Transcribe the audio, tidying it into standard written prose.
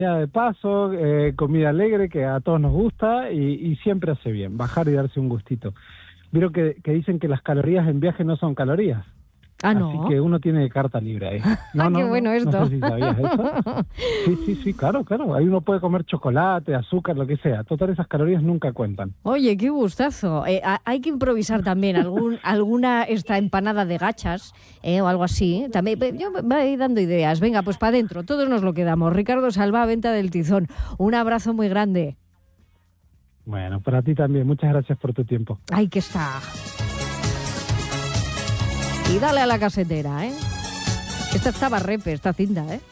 de paso, comida alegre que a todos nos gusta y siempre hace bien, bajar y darse un gustito. Vieron que dicen que las calorías en viaje no son calorías. Ah, ¿no? Así que uno tiene carta libre ahí. Qué bueno esto. No sé si sabías eso. Sí, claro. Ahí uno puede comer chocolate, azúcar, lo que sea. Total, esas calorías nunca cuentan. Oye, qué gustazo. Hay que improvisar también alguna esta empanada de gachas o algo así. También yo me voy dando ideas. Venga, pues para adentro. Todos nos lo quedamos. Ricardo Salvá, Venta del Tizón. Un abrazo muy grande. Bueno, para ti también. Muchas gracias por tu tiempo. Ahí que está. Y dale a la casetera, ¿eh? Esta estaba repe, esta cinta, ¿eh?